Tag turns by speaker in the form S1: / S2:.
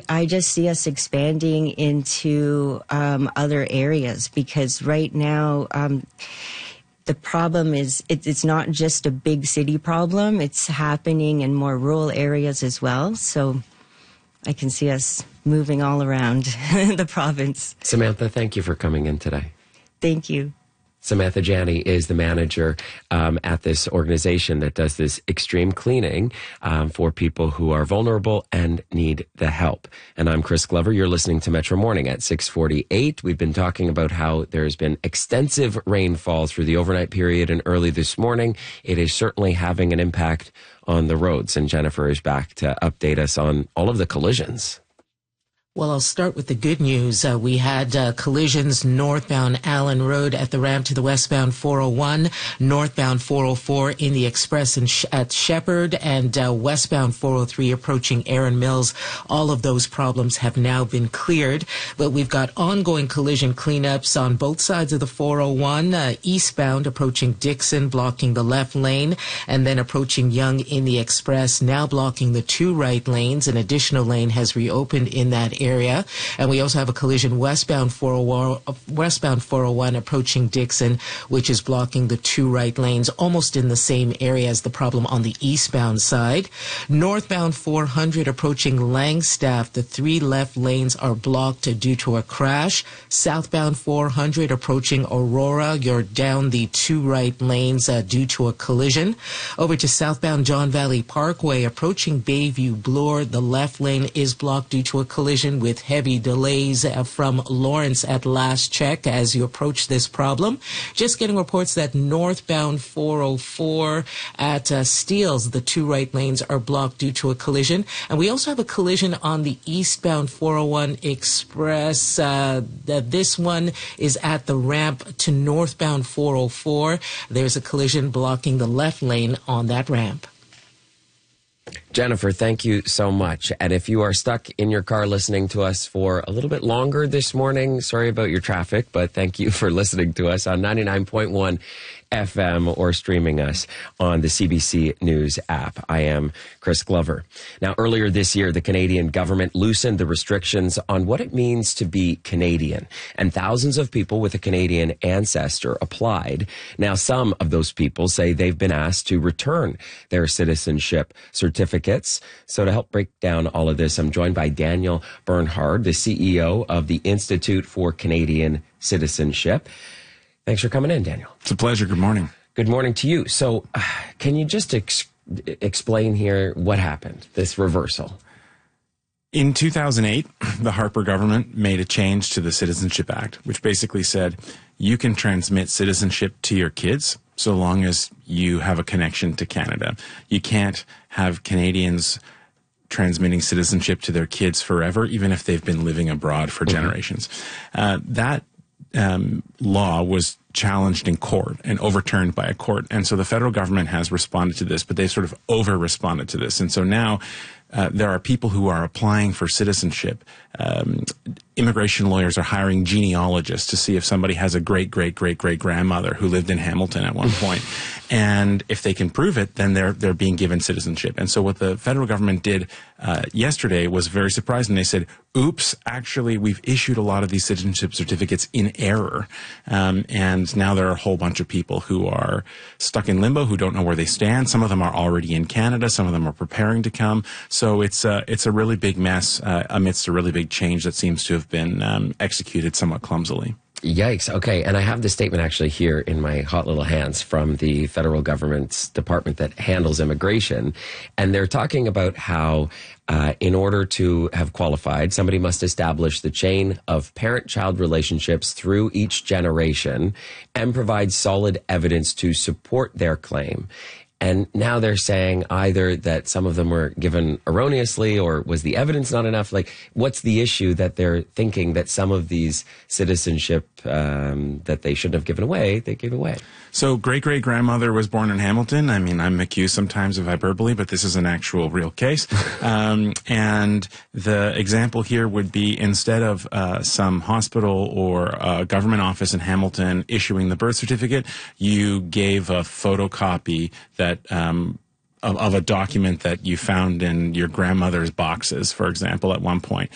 S1: I just see us expanding into other areas, because right now the problem is it's not just a big city problem. It's happening in more rural areas as well. So I can see us moving all around the province.
S2: Samantha, thank you for coming in today.
S1: Thank you.
S2: Samantha Janney is the manager at this organization that does this extreme cleaning for people who are vulnerable and need the help. And I'm Chris Glover. You're listening to Metro Morning at 6:48. We've been talking about how there's been extensive rainfall through the overnight period and early this morning. It is certainly having an impact on the roads. And Jennifer is back to update us on all of the collisions.
S3: Well, I'll start with the good news. We had collisions northbound Allen Road at the ramp to the westbound 401, northbound 404 in the express at Shepherd, and westbound 403 approaching Erin Mills. All of those problems have now been cleared, but we've got ongoing collision cleanups on both sides of the 401, eastbound approaching Dixon, blocking the left lane, and then approaching Yonge in the express, now blocking the two right lanes. An additional lane has reopened in that area. And we also have a collision westbound 401 approaching Dixon, which is blocking the two right lanes, almost in the same area as the problem on the eastbound side. Northbound 400 approaching Langstaff, the three left lanes are blocked due to a crash. Southbound 400 approaching Aurora, you're down the two right lanes due to a collision. Over to southbound John Valley Parkway approaching Bayview Bloor, the left lane is blocked due to a collision, with heavy delays from Lawrence at last check as you approach this problem. Just getting reports that northbound 404 at Steeles, the two right lanes are blocked due to a collision. And we also have a collision on the eastbound 401 Express. This one is at the ramp to northbound 404. There's a collision blocking the left lane on that ramp.
S2: Jennifer, thank you so much. And if you are stuck in your car listening to us for a little bit longer this morning, sorry about your traffic, but thank you for listening to us on 99.1 FM or streaming us on the CBC News app. I am Chris Glover. Now, earlier this year, the Canadian government loosened the restrictions on what it means to be Canadian, and thousands of people with a Canadian ancestor applied. Now, some of those people say they've been asked to return their citizenship certificates. So to help break down all of this, I'm joined by Daniel Bernhard, the CEO of the Institute for Canadian Citizenship. Thanks for coming in, Daniel.
S4: It's a pleasure. Good morning.
S2: Good morning to you. So can you just explain here what happened, this reversal?
S4: In 2008, the Harper government made a change to the Citizenship Act, which basically said you can transmit citizenship to your kids so long as you have a connection to Canada. You can't have Canadians transmitting citizenship to their kids forever, even if they've been living abroad for generations. That law was challenged in court and overturned by a court. And so the federal government has responded to this, but they sort of over-responded to this. And so now there are people who are applying for citizenship. Immigration lawyers are hiring genealogists to see if somebody has a great-great-great-great-grandmother who lived in Hamilton at one point. And if they can prove it, then they're being given citizenship. And so what the federal government did yesterday was very surprising. They said, oops, actually, we've issued a lot of these citizenship certificates in error. And now there are a whole bunch of people who are stuck in limbo, who don't know where they stand. Some of them are already in Canada. Some of them are preparing to come. So it's a really big mess amidst a really big change that seems to have been executed somewhat clumsily.
S2: Yikes. Okay. And I have the statement actually here in my hot little hands from the federal government's department that handles immigration. And they're talking about how in order to have qualified, somebody must establish the chain of parent-child relationships through each generation and provide solid evidence to support their claim. And now they're saying either that some of them were given erroneously or was the evidence not enough? Like, what's the issue that they're thinking that some of these citizenship that they shouldn't have given away, they gave away?
S4: So great-great-grandmother was born in Hamilton. I mean, I'm accused sometimes of hyperbole, but this is an actual real case. And the example here would be instead of some hospital or a government office in Hamilton issuing the birth certificate, you gave a photocopy that of a document that you found in your grandmother's boxes, for example, at one point.